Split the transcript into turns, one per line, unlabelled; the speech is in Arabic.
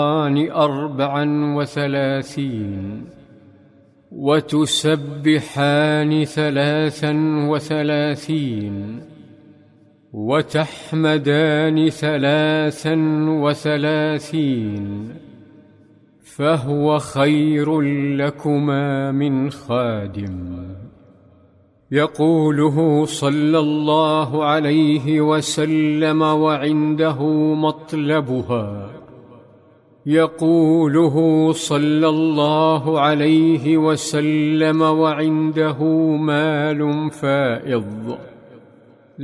34 وتسبحان 33 وتحمدان 33 فهو خير لكما من خادم. يقوله صلى الله عليه وسلم وعنده مطلبها، يقوله صلى الله عليه وسلم وعنده مال فائض.